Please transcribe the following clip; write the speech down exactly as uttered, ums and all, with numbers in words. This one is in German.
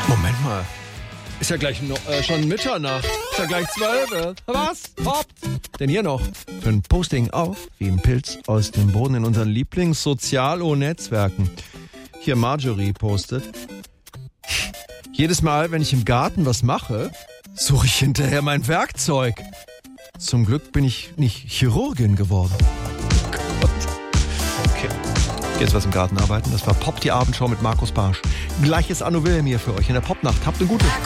Moment mal. Ist ja gleich no, äh, schon Mitternacht. Ist ja gleich zwölf. Was? Hoppt. Denn hier noch für ein Posting auf, wie ein Pilz aus dem Boden in unseren Lieblings-Sozialo-Netzwerken. Hier Marjorie postet. Jedes Mal, wenn ich im Garten was mache, suche ich hinterher mein Werkzeug. Zum Glück bin ich nicht Chirurgin geworden. Oh Gott. Okay. Jetzt was im Garten arbeiten. Das war Pop, die Abendshow mit Markus Barsch. Gleiches Anno Wilhelm hier für euch in der Popnacht. Habt eine gute.